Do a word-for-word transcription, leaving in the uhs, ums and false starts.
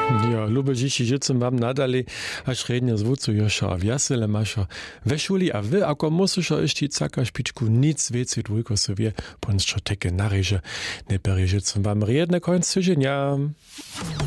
Ja, lube dzieci życem mam nadali, a średnio zwódcu Josza, a wiasele masza. We szuli, a wy, ako musysza jeszcze caka szpiczku, nic więcej dwójko sobie, pończo teke naryże, nie beri życem wam riedne końc tydzienia.